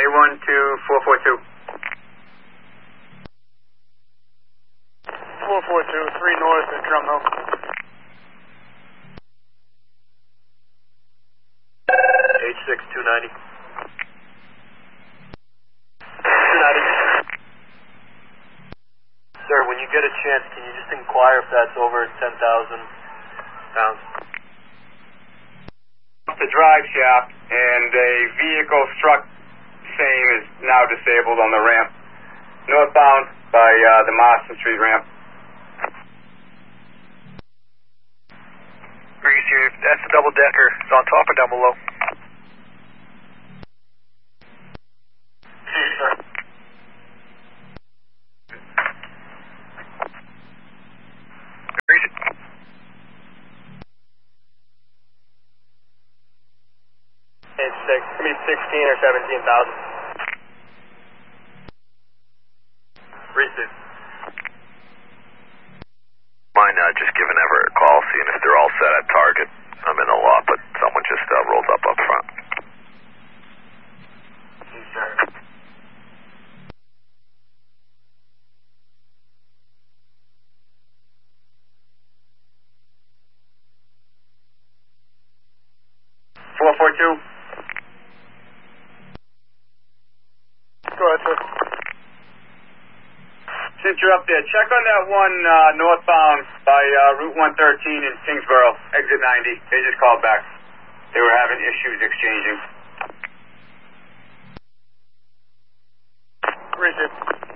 A12 442. 442, 3 north at Drum Hill. 290. 290. Sir, when you get a chance, can you just inquire if that's over 10,000 pounds? The drive shaft, and a vehicle struck same is now disabled on the ramp. Northbound by the Marston Street ramp. Reese here, that's the double decker. It's on top or down below? Sir. Reese. It's could be 16 or 17,000. Reese. Mind just giving Everett a call, seeing if they're all set at target. I'm in the lot, but someone just rolled up front. Yes, sir. Go ahead, sir. Since you're up there, check on that one northbound by Route 113 in Kingsborough, exit 90. They just called back. They were having issues exchanging. Reese.